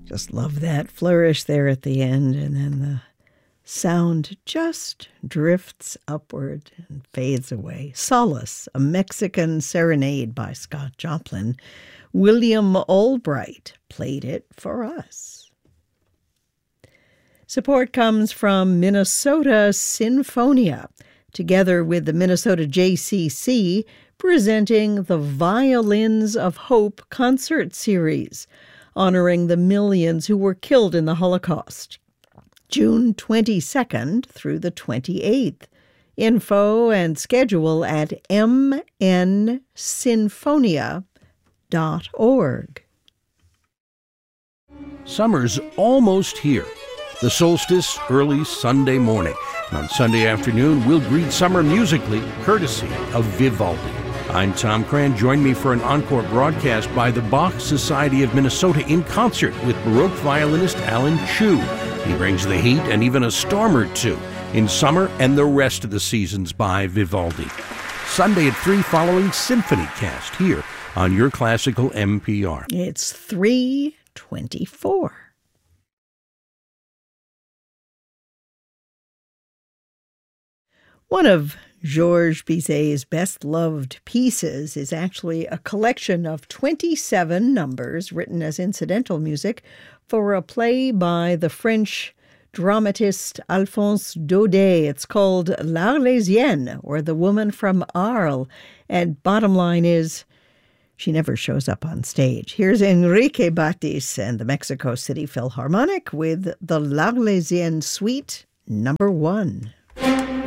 Just love that flourish there at the end, and then the sound just drifts upward and fades away. Solace, a Mexican serenade by Scott Joplin. William Albright played it for us. Support comes from Minnesota Sinfonia, together with the Minnesota JCC, presenting the Violins of Hope concert series, honoring the millions who were killed in the Holocaust. June 22nd through the 28th. Info and schedule at mnsinfonia.org. Summer's almost here. The solstice early Sunday morning. And on Sunday afternoon, we'll greet summer musically, courtesy of Vivaldi. I'm Tom Cran. Join me for an encore broadcast by the Bach Society of Minnesota in concert with Baroque violinist Alan Chu. He brings the heat and even a storm or two in summer and the rest of the seasons by Vivaldi. Sunday at 3 following Symphony Cast here on your classical NPR. It's 3:24. One of Georges Bizet's best-loved pieces is actually a collection of 27 numbers written as incidental music for a play by the French dramatist Alphonse Daudet. It's called L'Arlésienne, or The Woman from Arles. And bottom line is, she never shows up on stage. Here's Enrique Batis and the Mexico City Philharmonic with the L'Arlésienne Suite No. 1.